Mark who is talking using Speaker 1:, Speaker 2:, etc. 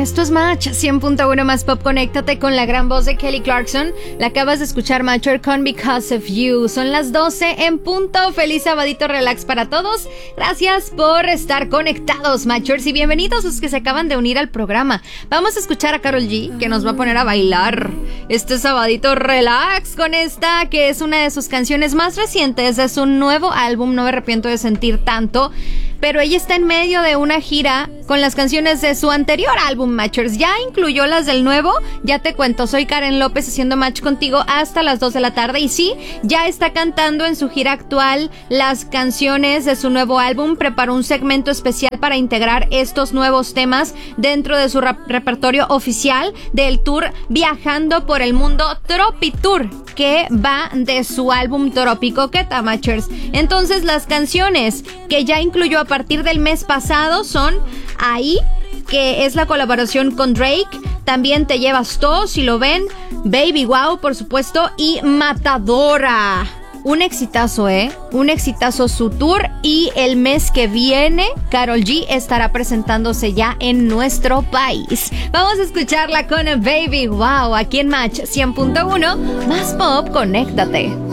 Speaker 1: Esto es Match 100.1 más pop. Conéctate con la gran voz de Kelly Clarkson. La acabas de escuchar, Matcher, con Because of You. Son las 12 en punto. Feliz sabadito relax para todos. Gracias por estar conectados, Matchers, y bienvenidos los que se acaban de unir al programa. Vamos a escuchar a Karol G, que nos va a poner a bailar este sabadito relax con esta, que es una de sus canciones más recientes de su nuevo álbum. No me arrepiento de sentir tanto. Pero ella está en medio de una gira con las canciones de su anterior álbum, Matchers. Ya incluyó las del nuevo. Ya te cuento, soy Karen López haciendo match contigo hasta las 2 de la tarde. Y sí, ya está cantando en su gira actual las canciones de su nuevo álbum. Preparó un segmento especial para integrar estos nuevos temas dentro de su repertorio oficial del tour Viajando por el Mundo Tropitour, que va de su álbum Tropicoqueta, Matchers. Entonces, las canciones que ya incluyó a partir del mes pasado son Ahí, que es la colaboración con Drake. También Te Llevas Todo, si lo ven. Baby Wow, por supuesto. Y Matadora. Un exitazo, un exitazo su tour. Y el mes que viene, Karol G estará presentándose ya en nuestro país. Vamos a escucharla con Baby Wow aquí en Match 100.1 más pop. Conéctate.